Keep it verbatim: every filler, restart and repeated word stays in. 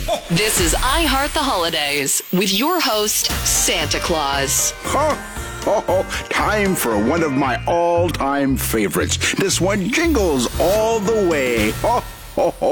This is I Heart the Holidays with your host, Santa Claus. Huh? Oh, time for one of my all-time favorites. This one jingles all the way. Oh, oh, oh.